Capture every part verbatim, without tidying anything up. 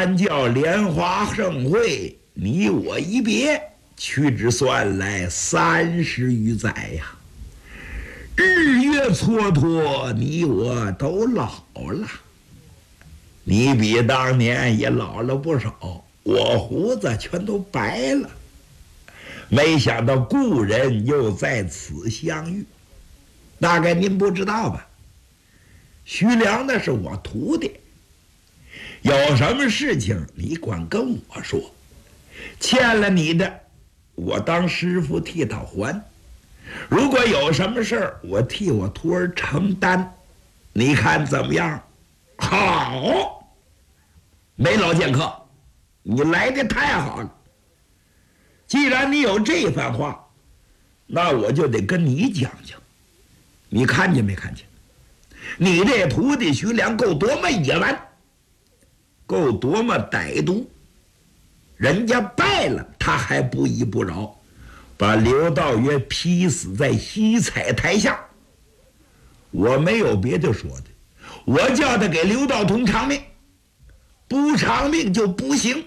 俺叫莲花盛会，你我一别，屈指算来三十余载呀。日月蹉跎，你我都老了。你比当年也老了不少，我胡子全都白了。没想到故人又在此相遇，大概您不知道吧？徐良那是我徒弟，有什么事情你管跟我说，欠了你的，我当师傅替他还。如果有什么事儿，我替我徒儿承担，你看怎么样？好，梅老剑客，你来的太好了。既然你有这番话，那我就得跟你讲讲。你看见没看见？你这徒弟徐良够多么野蛮，够多么歹毒，人家败了他还不依不饶，把刘道约劈死在西彩台下。我没有别的说的，我叫他给刘道通偿命，不偿命就不行。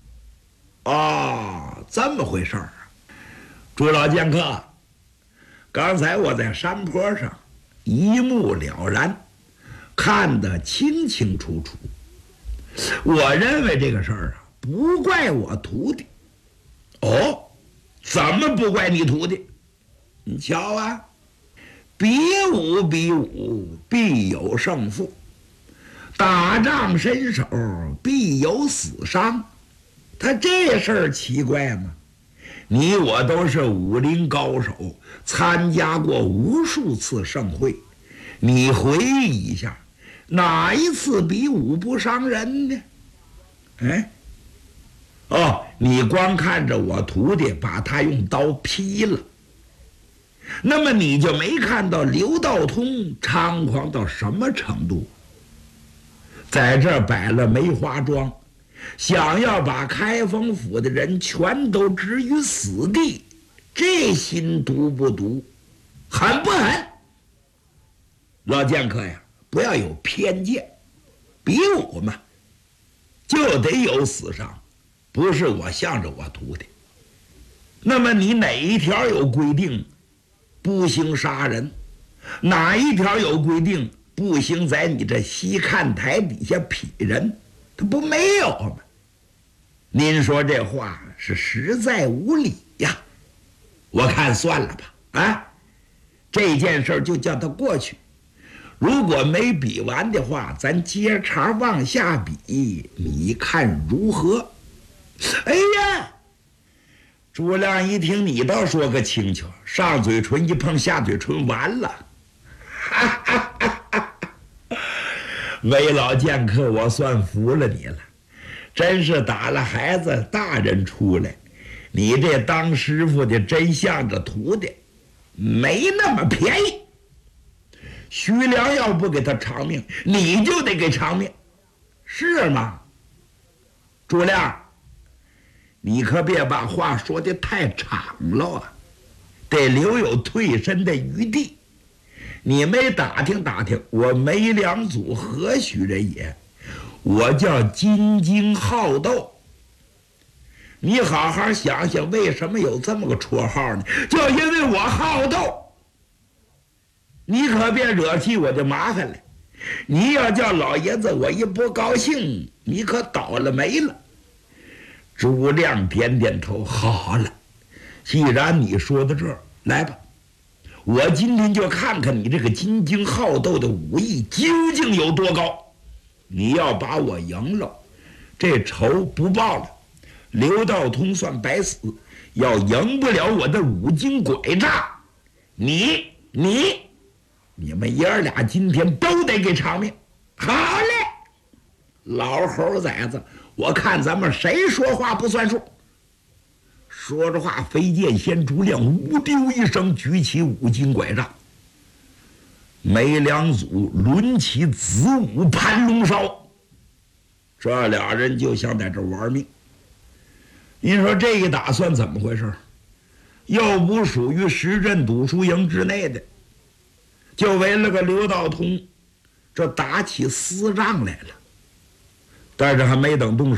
哦，这么回事儿啊！朱老剑客，刚才我在山坡上一目了然，看得清清楚楚。我认为这个事儿啊，不怪我徒弟。哦，怎么不怪你徒弟？你瞧啊，比武比武，必有胜负；打仗身手，必有死伤。他这事儿奇怪吗？你我都是武林高手，参加过无数次盛会，你回忆一下，哪一次比武不伤人呢？哎，哦，你光看着我徒弟把他用刀劈了，那么你就没看到刘道通猖狂到什么程度？在这儿摆了梅花桩，想要把开封府的人全都置于死地，这心毒不毒，狠不狠？老剑客呀，不要有偏见，比武嘛，就得有死伤，不是我向着我徒弟。那么你哪一条有规定不兴杀人，哪一条有规定不兴在你这西看台底下劈人？他不没有吗？您说这话是实在无理呀！我看算了吧，啊，这件事就叫他过去。如果没比完的话，咱接茬往下比，你看如何？哎呀，朱亮一听你倒说个清楚，上嘴唇一碰下嘴唇，完了。哈哈哈哈哈！韦老剑客，我算服了你了，真是打了孩子大人出来。你这当师傅的真向着徒弟，没那么便宜。徐良要不给他偿命，你就得给偿命，是吗？朱亮，你可别把话说得太长了啊，得留有退身的余地。你没打听打听，我梅良祖何许人也？我叫金睛好斗。你好好想想，为什么有这么个绰号呢？就因为我好斗。你可别惹起我的麻烦来。你要叫老爷子我一不高兴，你可倒了霉了。朱亮点点头，好了，既然你说到这儿，来吧，我今天就看看你这个金睛好斗的武艺究竟有多高。你要把我赢了，这仇不报了，刘道通算白死；要赢不了我的五经拐杖，你你你们爷儿俩今天都得给偿命。好嘞，老猴崽子，我看咱们谁说话不算数。说着话，飞剑仙朱亮呜丢一声举起五经拐杖，梅良祖抡起子午盘龙烧，这俩人就像在这玩命。您说这一打算怎么回事？又不属于石镇赌输营之内的，就为了个刘道通，这打起私仗来了。但是还没等动手，